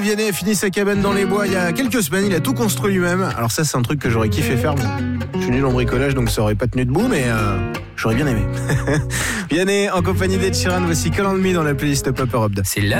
Vianney a fini sa cabane dans les bois il y a quelques semaines, il a tout construit lui-même. Alors ça c'est un truc que j'aurais kiffé faire, mais je suis nul en bricolage donc ça aurait pas tenu debout, mais j'aurais bien aimé. Vianney en compagnie d'Ed Sheeran, voici Call on Me dans la playlist Pop Europe 2. C'est la